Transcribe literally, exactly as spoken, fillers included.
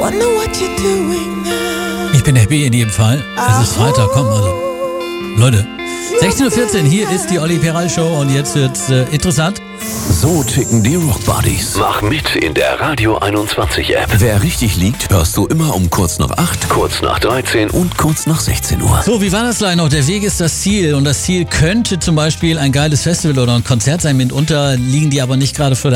Ich bin happy in jedem Fall. Es ist Freitag, komm also. Leute, sechzehn Uhr vierzehn, hier ist die Olli Peral Show und jetzt wird's äh, interessant. So ticken die Rock Buddies. Mach mit in der Radio einundzwanzig App. Wer richtig liegt, hörst du immer um kurz nach acht, Kurz nach dreizehn und kurz nach sechzehn Uhr. So, wie war das gleich noch? Der Weg ist das Ziel und das Ziel könnte zum Beispiel ein geiles Festival oder ein Konzert sein. Mitunter liegen die aber nicht gerade vor der